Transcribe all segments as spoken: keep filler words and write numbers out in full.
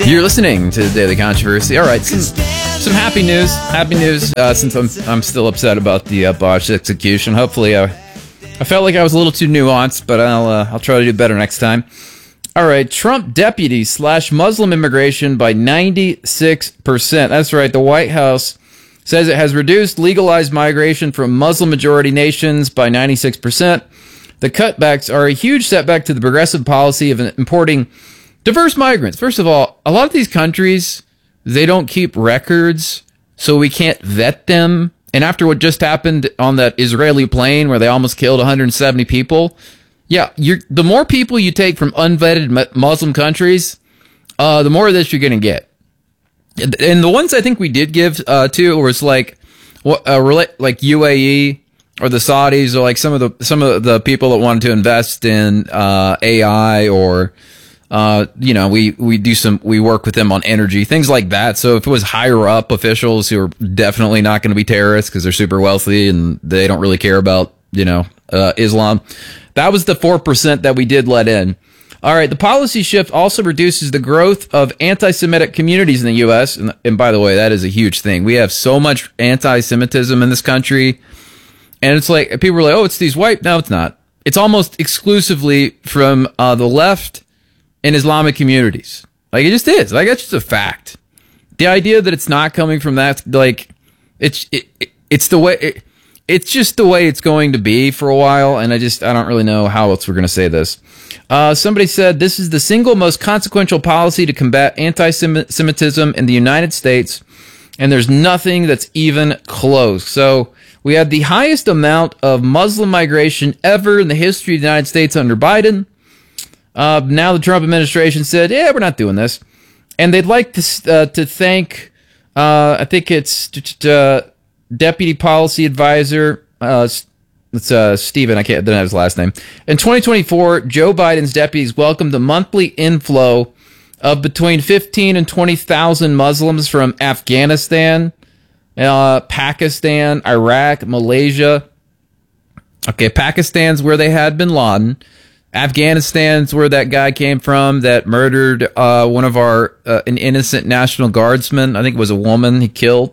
You're listening to the Daily Controversy. All right, some, some happy news. Happy news. Uh, since I'm I'm still upset about the uh, botched execution. Hopefully, I I felt like I was a little too nuanced, but I'll uh, I'll try to do better next time. All right, Trump deputies slash Muslim immigration by ninety-six percent. That's right. The White House says it has reduced legalized migration from Muslim-majority nations by ninety-six percent. The cutbacks are a huge setback to the progressive policy of importing diverse migrants. First of all, a lot of these countries, they don't keep records, so we can't vet them. And after what just happened on that Israeli plane where they almost killed one hundred seventy people, yeah, you're, the more people you take from unvetted Muslim countries, uh, the more of this you're going to get. And the ones I think we did give uh, to was like, uh, like U A E or the Saudis or like some of the some of the people that wanted to invest in uh, A I or. Uh, you know, we, we do some, we work with them on energy, things like that. So if it was higher up officials who are definitely not going to be terrorists because they're super wealthy and they don't really care about, you know, uh, Islam, that was the four percent that we did let in. All right. The policy shift also reduces the growth of anti-Semitic communities in the U S. And, and by the way, that is a huge thing. We have so much anti-Semitism in this country. And it's like, people are like, oh, it's these white. No, it's not. It's almost exclusively from uh, the left in Islamic communities. Like, it just is. Like, that's just a fact. The idea that it's not coming from that, like, it's it, it, it's the way, it, it's just the way it's going to be for a while, and I just, I don't really know how else we're going to say this. Uh, somebody said, this is the single most consequential policy to combat anti-Semitism in the United States, and there's nothing that's even close. So, we had the highest amount of Muslim migration ever in the history of the United States under Biden. Uh, now the Trump administration said, yeah, we're not doing this. And they'd like to uh, to thank, uh, I think it's uh, Deputy Policy Advisor, uh, it's uh, Stephen, I can't, I don't have his last name. In twenty twenty-four, Joe Biden's deputies welcomed a monthly inflow of between fifteen and twenty thousand Muslims from Afghanistan, uh, Pakistan, Iraq, Malaysia. Okay, Pakistan's where they had bin Laden. Afghanistan's where that guy came from that murdered uh, one of our, uh, an innocent National Guardsmen. I think it was a woman he killed.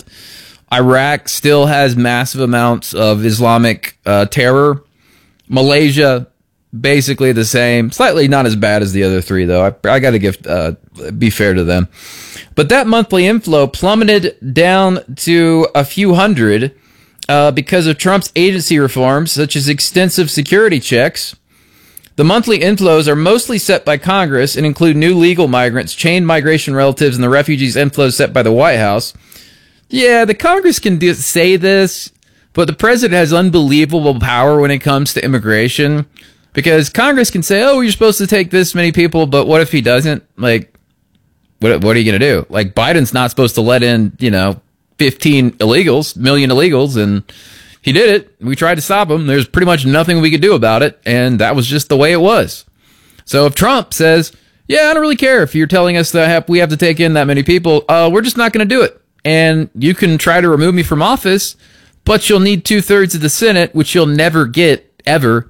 Iraq still has massive amounts of Islamic uh, terror. Malaysia, basically the same. Slightly not as bad as the other three, though. I, I got to give uh, be fair to them. But that monthly inflow plummeted down to a few hundred uh, because of Trump's agency reforms, such as extensive security checks. The monthly inflows are mostly set by Congress and include new legal migrants, chained migration relatives, and the refugees inflows set by the White House. Yeah, the Congress can do, say this, but the president has unbelievable power when it comes to immigration because Congress can say, oh, you're supposed to take this many people, but what if he doesn't? Like, what, what are you going to do? Like, Biden's not supposed to let in, you know, fifteen illegals, million illegals, and he did it. We tried to stop him. There's pretty much nothing we could do about it, and that was just the way it was. So if Trump says, yeah, I don't really care if you're telling us that we have to take in that many people, uh, we're just not going to do it. And you can try to remove me from office, but you'll need two-thirds of the Senate, which you'll never get, ever.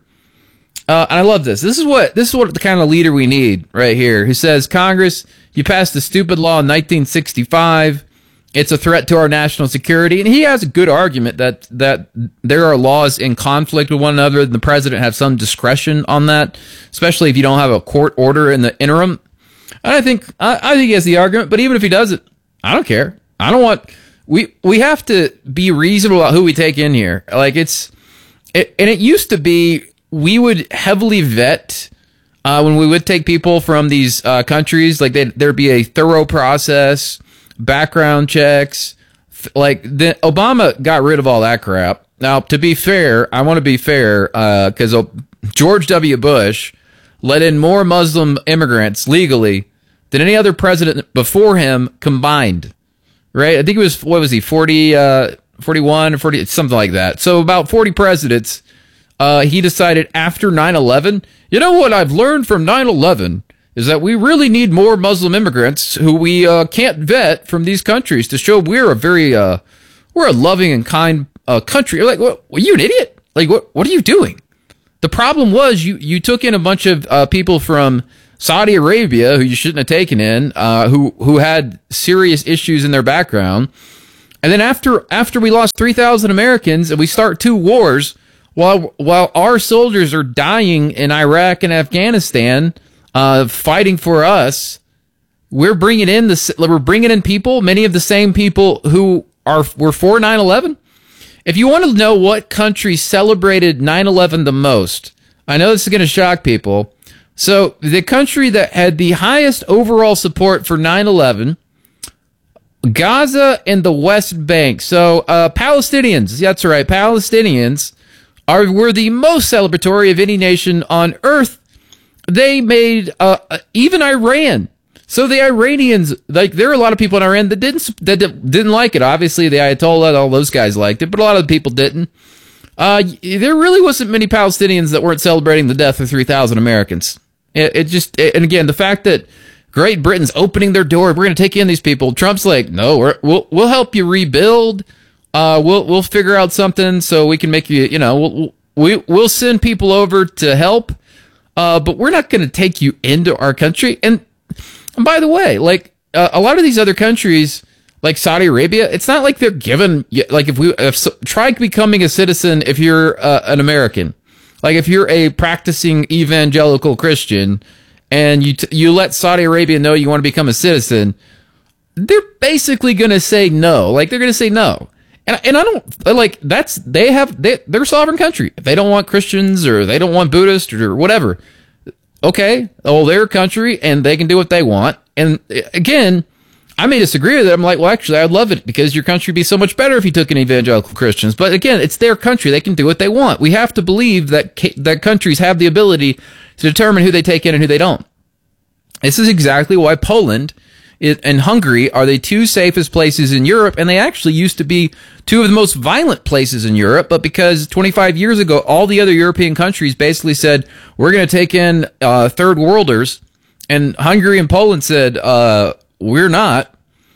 Uh, and I love this. This is what this is what the kind of leader we need right here, who says, Congress, you passed a stupid law in nineteen sixty-five. It's a threat to our national security. And he has a good argument that, that there are laws in conflict with one another and the president has some discretion on that, especially if you don't have a court order in the interim. And I think, I, I think he has the argument, but even if he doesn't, I don't care. I don't want, we, we have to be reasonable about who we take in here. Like it's, it, and it used to be, we would heavily vet, uh, when we would take people from these, uh, countries, like there'd be a thorough process, background checks, like the Obama got rid of all that crap. Now, to be fair, I want to be fair, uh, because George W. Bush let in more Muslim immigrants legally than any other president before him combined. Right? I think it was, what was he, forty, uh, forty-one or forty, something like that. So about forty presidents, uh, he decided after nine eleven, you know what I've learned from nine eleven is that we really need more Muslim immigrants who we uh, can't vet from these countries to show we're a very, uh, we're a loving and kind uh, country. Like, what, are you an idiot? Like, what, what are you doing? The problem was you, you took in a bunch of uh, people from Saudi Arabia, who you shouldn't have taken in, uh, who who had serious issues in their background. And then after after we lost three thousand Americans and we start two wars, while while our soldiers are dying in Iraq and Afghanistan, uh, fighting for us, we're bringing in the we're bringing in people, many of the same people who are were for nine eleven. If you want to know what country celebrated nine eleven the most, I know this is going to shock people. So the country that had the highest overall support for nine eleven, Gaza and the West Bank. So uh, Palestinians, that's right, Palestinians are were the most celebratory of any nation on earth. They made uh, even Iran. So the Iranians, like, there are a lot of people in Iran that didn't that didn't like it. Obviously, the Ayatollah, all those guys liked it, but a lot of the people didn't. Uh, there really wasn't many Palestinians that weren't celebrating the death of three thousand Americans. It, it just, it, and again, the fact that Great Britain's opening their door, we're going to take in these people. Trump's like, no, we're, we'll we'll help you rebuild. Uh, we'll we'll figure out something so we can make you, you know, we'll we, we'll send people over to help. Uh, but we're not going to take you into our country. And And by the way, like uh, a lot of these other countries, like Saudi Arabia, it's not like they're given, like if we if, so, try becoming a citizen if you're uh, an American. Like if you're a practicing evangelical Christian and you t- you let Saudi Arabia know you want to become a citizen, they're basically going to say no. Like they're going to say no. And and I don't, like, that's, they have, they, they're a sovereign country. If they don't want Christians or they don't want Buddhists or whatever, okay, well, they're a country and they can do what they want. And again, I may disagree with it. I'm like, well, actually, I'd love it because your country would be so much better if you took in evangelical Christians. But again, it's their country. They can do what they want. We have to believe that that countries have the ability to determine who they take in and who they don't. This is exactly why Poland and Hungary are the two safest places in Europe, and they actually used to be two of the most violent places in Europe, but because twenty-five years ago, all the other European countries basically said, we're going to take in uh, third worlders, and Hungary and Poland said, uh, we're not.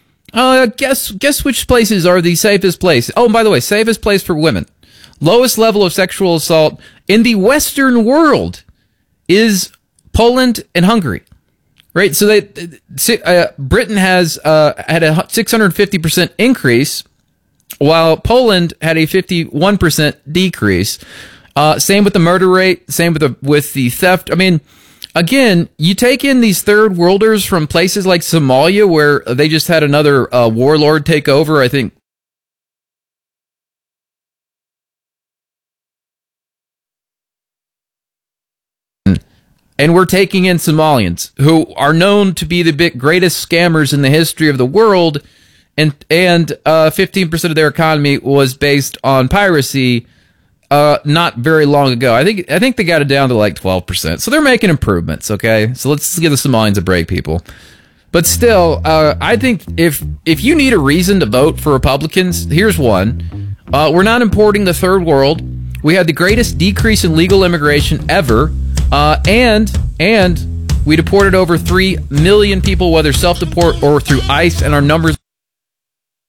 Uh, guess guess which places are the safest place? Oh, and by the way, safest place for women. Lowest level of sexual assault in the Western world is Poland and Hungary. Right, so they uh, Britain has uh, had a six hundred fifty percent increase, while Poland had a fifty-one percent decrease. Uh, same with the murder rate, same with the with the theft. I mean, again, you take in these third worlders from places like Somalia, where they just had another uh, warlord take over, I think. And we're taking in Somalians, who are known to be the big, greatest scammers in the history of the world, and and uh, fifteen percent of their economy was based on piracy uh, not very long ago. I think I think they got it down to like twelve percent. So they're making improvements, okay? So let's give the Somalians a break, people. But still, uh, I think if if you need a reason to vote for Republicans, here's one. Uh, we're not importing the third world. We had the greatest decrease in legal immigration ever. Uh, and and we deported over three million people, whether self-deport or through ICE, and our numbers